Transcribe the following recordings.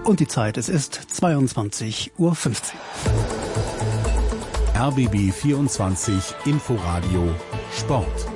Und die Zeit, es ist 22:15 Uhr. RBB 24 Inforadio Sport.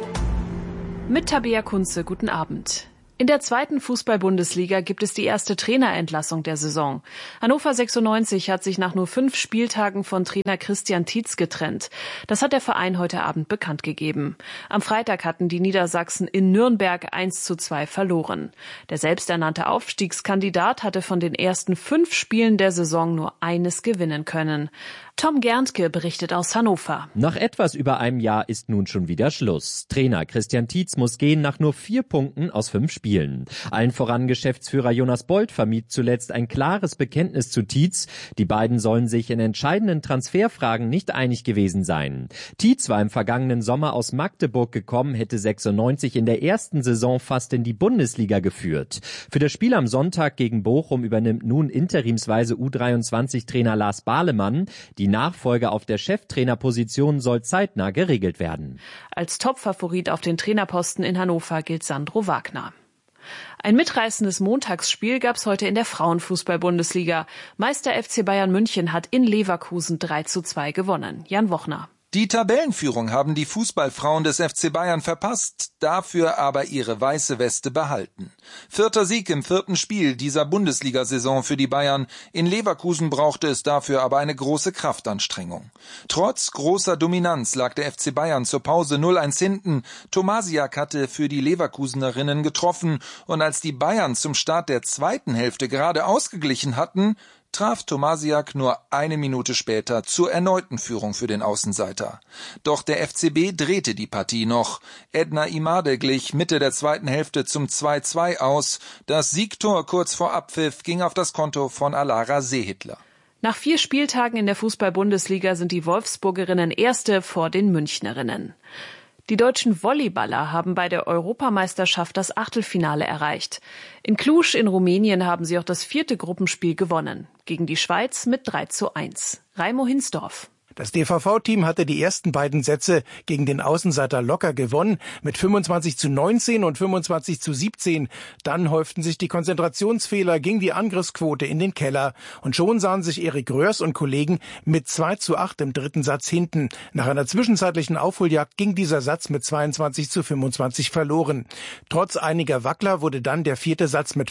Mit Tabea Kunze, guten Abend. In der zweiten Fußball-Bundesliga gibt es die erste Trainerentlassung der Saison. Hannover 96 hat sich nach nur 5 Spieltagen von Trainer Christian Tietz getrennt. Das hat der Verein heute Abend bekannt gegeben. Am Freitag hatten die Niedersachsen in Nürnberg 1:2 verloren. Der selbsternannte Aufstiegskandidat hatte von den ersten 5 Spielen der Saison nur eines gewinnen können. Tom Gerntke berichtet aus Hannover. Nach etwas über einem Jahr ist nun schon wieder Schluss. Trainer Christian Tietz muss gehen nach nur 4 Punkten aus 5 Spielen. Allen voran Geschäftsführer Jonas Bold vermied zuletzt ein klares Bekenntnis zu Tietz. Die beiden sollen sich in entscheidenden Transferfragen nicht einig gewesen sein. Tietz war im vergangenen Sommer aus Magdeburg gekommen, hätte 96 in der ersten Saison fast in die Bundesliga geführt. Für das Spiel am Sonntag gegen Bochum übernimmt nun interimsweise U23-Trainer Lars Bahlemann. Die Nachfolge auf der Cheftrainerposition soll zeitnah geregelt werden. Als Topfavorit auf den Trainerposten in Hannover gilt Sandro Wagner. Ein mitreißendes Montagsspiel gab es heute in der Frauenfußball-Bundesliga. Meister FC Bayern München hat in Leverkusen 3:2 gewonnen. Jan Wochner. Die Tabellenführung haben die Fußballfrauen des FC Bayern verpasst, dafür aber ihre weiße Weste behalten. 4. Sieg im 4. Spiel dieser Bundesliga-Saison für die Bayern. In Leverkusen brauchte es dafür aber eine große Kraftanstrengung. Trotz großer Dominanz lag der FC Bayern zur Pause 0:1 hinten. Tomasiak hatte für die Leverkusenerinnen getroffen und als die Bayern zum Start der zweiten Hälfte gerade ausgeglichen hatten, traf Tomasiak nur 1 Minute später zur erneuten Führung für den Außenseiter. Doch der FCB drehte die Partie noch. Edna Imade glich Mitte der zweiten Hälfte zum 2:2 aus. Das Siegtor kurz vor Abpfiff ging auf das Konto von Alara Seehitler. Nach 4 Spieltagen in der Fußball-Bundesliga sind die Wolfsburgerinnen Erste vor den Münchnerinnen. Die deutschen Volleyballer haben bei der Europameisterschaft das Achtelfinale erreicht. In Cluj in Rumänien haben sie auch das 4. Gruppenspiel gewonnen. Gegen die Schweiz mit 3:1. Raimo Hinsdorf. Das DVV-Team hatte die ersten beiden Sätze gegen den Außenseiter locker gewonnen, mit 25:19 und 25:17. Dann häuften sich die Konzentrationsfehler, ging die Angriffsquote in den Keller. Und schon sahen sich Erik Röhrs und Kollegen mit 2:8 im 3. Satz hinten. Nach einer zwischenzeitlichen Aufholjagd ging dieser Satz mit 22:25 verloren. Trotz einiger Wackler wurde dann der 4. Satz mit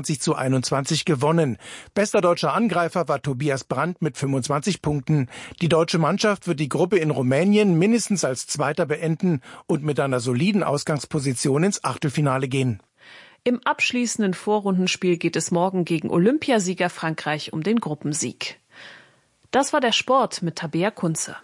25:21 gewonnen. Bester deutscher Angreifer war Tobias Brandt mit 25 Punkten. Die deutsche Mannschaft wird die Gruppe in Rumänien mindestens als Zweiter beenden und mit einer soliden Ausgangsposition ins Achtelfinale gehen. Im abschließenden Vorrundenspiel geht es morgen gegen Olympiasieger Frankreich um den Gruppensieg. Das war der Sport mit Tabea Kunze.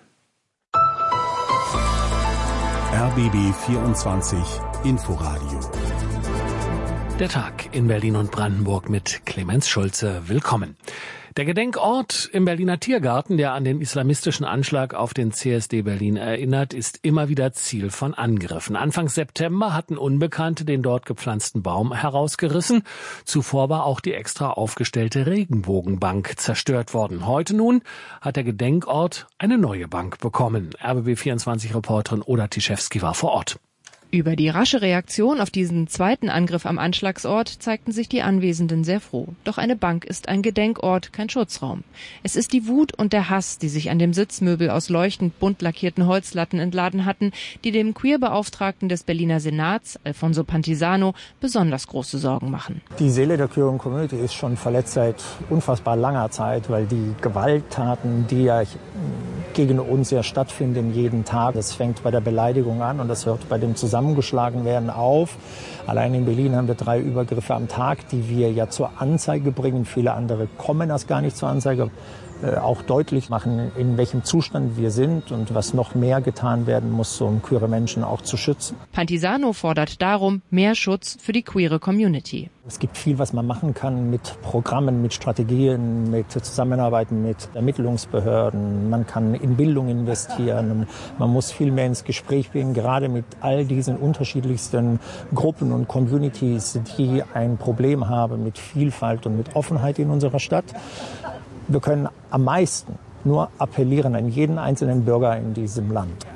RBB 24 Inforadio. Der Tag in Berlin und Brandenburg mit Clemens Schulze. Willkommen. Der Gedenkort im Berliner Tiergarten, der an den islamistischen Anschlag auf den CSD Berlin erinnert, ist immer wieder Ziel von Angriffen. Anfang September hatten Unbekannte den dort gepflanzten Baum herausgerissen. Zuvor war auch die extra aufgestellte Regenbogenbank zerstört worden. Heute nun hat der Gedenkort eine neue Bank bekommen. RBB24-Reporterin Oda Tischewski war vor Ort. Über die rasche Reaktion auf diesen zweiten Angriff am Anschlagsort zeigten sich die Anwesenden sehr froh. Doch eine Bank ist ein Gedenkort, kein Schutzraum. Es ist die Wut und der Hass, die sich an dem Sitzmöbel aus leuchtend bunt lackierten Holzlatten entladen hatten, die dem Queerbeauftragten des Berliner Senats, Alfonso Pantisano, besonders große Sorgen machen. Die Seele der Queer Community ist schon verletzt seit unfassbar langer Zeit, weil die Gewalttaten, die ja gegen uns ja stattfinden jeden Tag, das fängt bei der Beleidigung an und das hört bei dem zusammengeschlagen werden auf. Allein in Berlin haben wir 3 Übergriffe am Tag, die wir ja zur Anzeige bringen. Viele andere kommen erst gar nicht zur Anzeige. Auch deutlich machen, in welchem Zustand wir sind und was noch mehr getan werden muss, um queere Menschen auch zu schützen. Pantisano fordert darum mehr Schutz für die queere Community. Es gibt viel, was man machen kann mit Programmen, mit Strategien, mit Zusammenarbeiten mit Ermittlungsbehörden. Man kann in Bildung investieren. Man muss viel mehr ins Gespräch gehen, gerade mit all diesen unterschiedlichsten Gruppen und Communities, die ein Problem haben mit Vielfalt und mit Offenheit in unserer Stadt. Wir können am meisten nur appellieren an jeden einzelnen Bürger in diesem Land.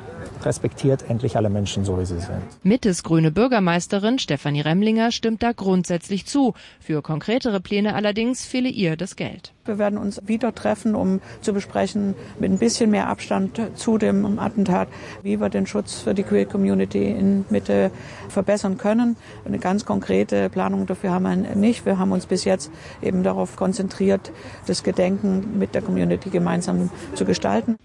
respektiert endlich alle Menschen so, wie sie sind. Mittes grüne Bürgermeisterin Stefanie Remlinger stimmt da grundsätzlich zu. Für konkretere Pläne allerdings fehle ihr das Geld. Wir werden uns wieder treffen, um zu besprechen, mit ein bisschen mehr Abstand zu dem Attentat, wie wir den Schutz für die Queer Community in Mitte verbessern können. Eine ganz konkrete Planung dafür haben wir nicht. Wir haben uns bis jetzt eben darauf konzentriert, das Gedenken mit der Community gemeinsam zu gestalten.